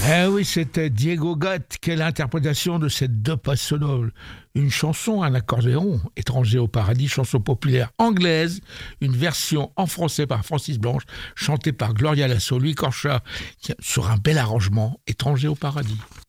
Eh oui, c'était Diego Gott. Quelle interprétation de ces deux passonobles. Une chanson, un accordéon, Étranger au paradis, chanson populaire anglaise, une version en français par Francis Blanche, chantée par Gloria Lasso, Louis Corchat, sur un bel arrangement, Étranger au paradis.